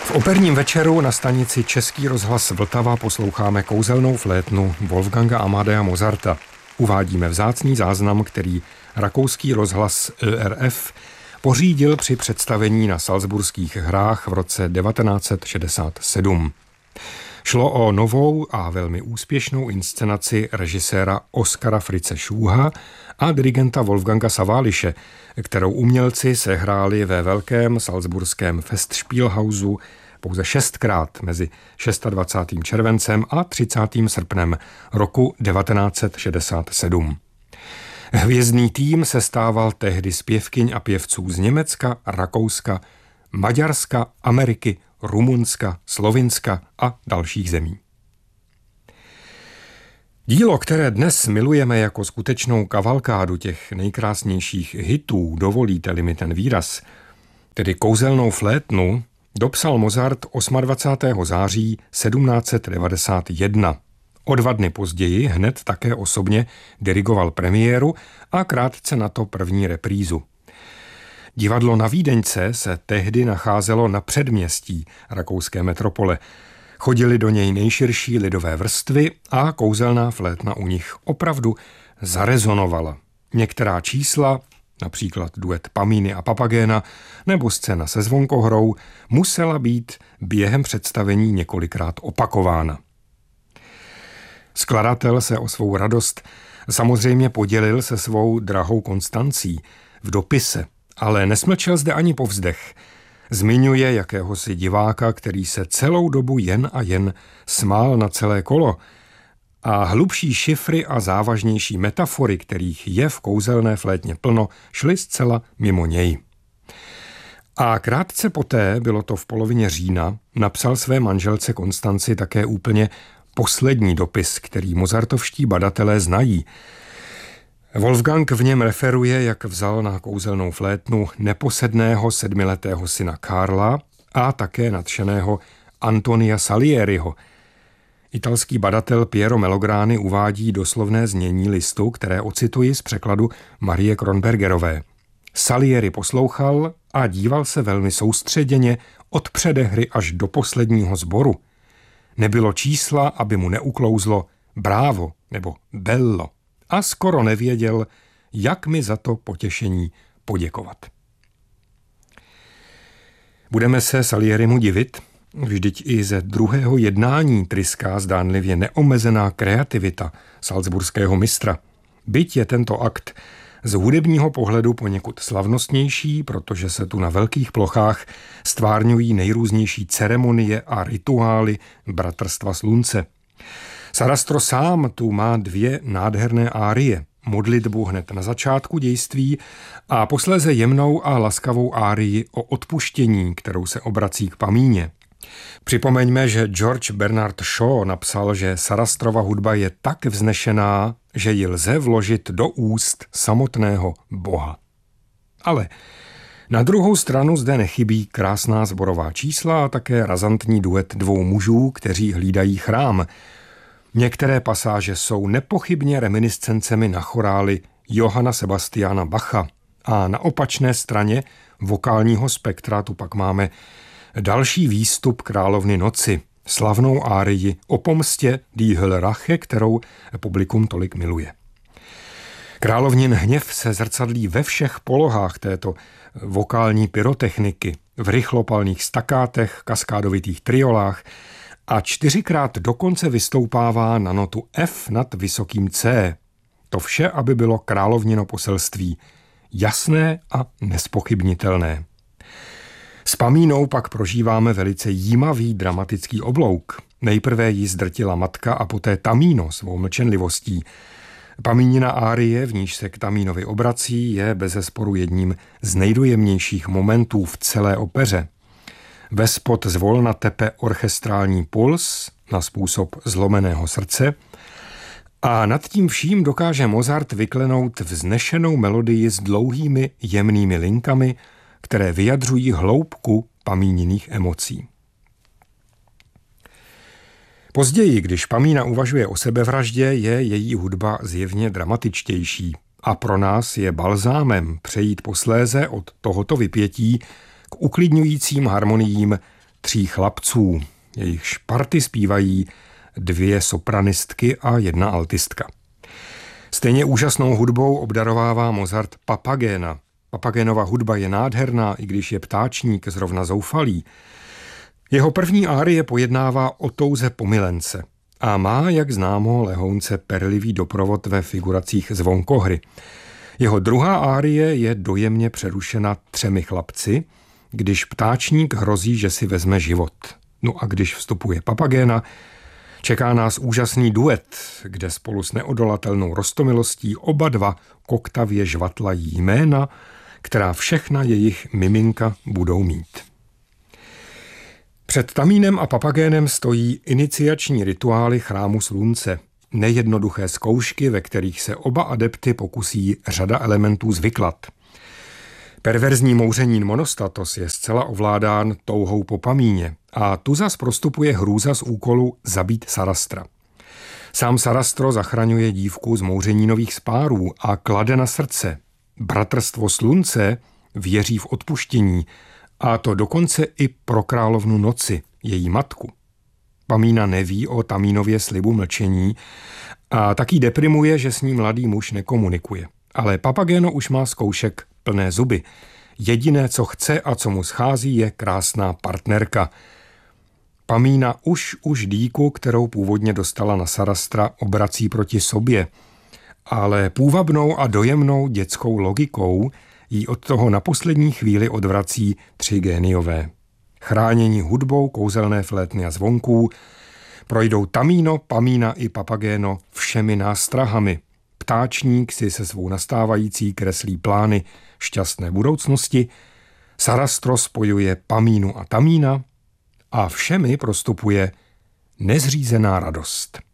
V operním večeru na stanici Český rozhlas Vltava posloucháme kouzelnou flétnu Wolfganga Amadea Mozarta. Uvádíme vzácný záznam, který rakouský rozhlas ERF pořídil při představení na Salzburských hrách v roce 1967. Šlo o novou a velmi úspěšnou inscenaci režiséra Oskara Fritze Schuha a dirigenta Wolfganga Sawallisze, kterou umělci sehráli ve velkém salzburském Festspielhausu pouze 6krát mezi 26. červencem a 30. srpnem roku 1967. Hvězdný tým sestával tehdy zpěvkyň a pěvců z Německa, Rakouska, Maďarska, Ameriky, Rumunska, Slovinska a dalších zemí. Dílo, které dnes milujeme jako skutečnou kavalkádu těch nejkrásnějších hitů, dovolíte-li mi ten výraz, tedy kouzelnou flétnu, dopsal Mozart 28. září 1791. O 2 dny později hned také osobně dirigoval premiéru a krátce na to první reprízu. Divadlo na Vídeňce se tehdy nacházelo na předměstí rakouské metropole. Chodili do něj nejširší lidové vrstvy a kouzelná flétna u nich opravdu zarezonovala. Některá čísla, například duet Pamíny a Papagéna nebo scéna se zvonkohrou, musela být během představení několikrát opakována. Skladatel se o svou radost samozřejmě podělil se svou drahou Konstancí v dopise, ale nesmlčel zde ani povzdech. Zmiňuje jakéhosi diváka, který se celou dobu jen a jen smál na celé kolo a hlubší šifry a závažnější metafory, kterých je v kouzelné flétně plno, šly zcela mimo něj. A krátce poté, bylo to v polovině října, napsal své manželce Konstanci také úplně poslední dopis, který mozartovští badatelé znají. Wolfgang v něm referuje, jak vzal na kouzelnou flétnu neposedného 7letého syna Karla a také nadšeného Antonia Salieriho. Italský badatel Piero Melograni uvádí doslovné znění listu, které ocituji z překladu Marie Kronbergerové. Salieri poslouchal a díval se velmi soustředěně od předehry až do posledního sboru. Nebylo čísla, aby mu neuklouzlo bravo nebo bello. A skoro nevěděl, jak mi za to potěšení poděkovat. Budeme se Salierimu divit? Vždyť i ze druhého jednání tryská zdánlivě neomezená kreativita salzburského mistra. Byť je tento akt z hudebního pohledu poněkud slavnostnější, protože se tu na velkých plochách stvárňují nejrůznější ceremonie a rituály bratrstva slunce. Sarastro sám tu má 2 nádherné árie, modlitbu hned na začátku dějství a posléze jemnou a laskavou árii o odpuštění, kterou se obrací k Pamíně. Připomeňme, že George Bernard Shaw napsal, že Sarastrova hudba je tak vznešená, že ji lze vložit do úst samotného Boha. Ale na druhou stranu zde nechybí krásná sborová čísla a také razantní duet 2 mužů, kteří hlídají chrám. Některé pasáže jsou nepochybně reminiscencemi na chorály Johanna Sebastiana Bacha a na opačné straně vokálního spektra tu pak máme další výstup Královny noci, slavnou árii o pomstě Die Hölle Rache, kterou publikum tolik miluje. Královnin hněv se zrcadlí ve všech polohách této vokální pyrotechniky, v rychlopalných stakátech, kaskádovitých triolách a 4krát dokonce vystoupává na notu F nad vysokým C. To vše, aby bylo královnino poselství jasné a nespochybnitelné. S Pamínou pak prožíváme velice jímavý dramatický oblouk. Nejprve ji zdrtila matka a poté Tamino svou mlčenlivostí. Pamínina árie, v níž se k Tamínovi obrací, je bezesporu jedním z nejdojemnějších momentů v celé opeře. Vespod zvolna tepe orchestrální puls na způsob zlomeného srdce a nad tím vším dokáže Mozart vyklenout vznešenou melodii s dlouhými jemnými linkami, které vyjadřují hloubku Pamíniných emocí. Později, když Pamína uvažuje o sebevraždě, je její hudba zjevně dramatičtější a pro nás je balzámem přejít posléze od tohoto vypětí k uklidňujícím harmoniím 3 chlapců. Jejich šparty zpívají 2 sopranistky a 1 altistka. Stejně úžasnou hudbou obdarovává Mozart Papagéna. Papagénova hudba je nádherná, i když je ptáčník zrovna zoufalý. Jeho první árie pojednává o touze po milence a má, jak známo, lehounce perlivý doprovod ve figuracích zvonkohry. Jeho druhá árie je dojemně přerušena 3 chlapci, když ptáčník hrozí, že si vezme život. No a když vstupuje Papagéna, čeká nás úžasný duet, kde spolu s neodolatelnou roztomilostí oba dva koktavě žvatlají jména, která všechna jejich miminka budou mít. Před Tamínem a Papagénem stojí iniciační rituály chrámu slunce, nejednoduché zkoušky, ve kterých se oba adepty pokusí řada elementů zvyklat. Perverzní mouřenín Monostatos je zcela ovládán touhou po Pamíně a tu zas prostupuje hrůza z úkolu zabít Sarastra. Sám Sarastro zachraňuje dívku z mouřenínových spárů a klade na srdce: bratrstvo slunce věří v odpuštění, a to dokonce i pro královnu noci, její matku. Pamína neví o Tamínově slibu mlčení a taky deprimuje, že s ní mladý muž nekomunikuje. Ale Papagéno už má zkoušek plné zuby. Jediné, co chce a co mu schází, je krásná partnerka. Pamína už dýku, kterou původně dostala na Sarastra, obrací proti sobě. Ale půvabnou a dojemnou dětskou logikou jí od toho na poslední chvíli odvrací 3 géniové. Chránění hudbou kouzelné flétny a zvonků projdou Tamíno, Pamína i Papagéno všemi nástrahami. Ptáčník si se svou nastávající kreslí plány šťastné budoucnosti, Sarastro spojuje Pamínu a Tamína a všemi prostupuje nezřízená radost.